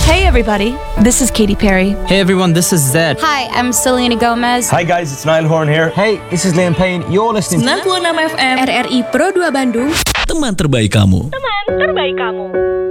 Hey everybody, this is Katy Perry. Hey everyone, this is Zed. Hi, I'm Selena Gomez. Hi guys, it's Niall Horn here. Hey, this is Liam Payne. You're listening to 96 FM RRI Pro 2 Bandung. Teman terbaik kamu. Teman terbaik kamu.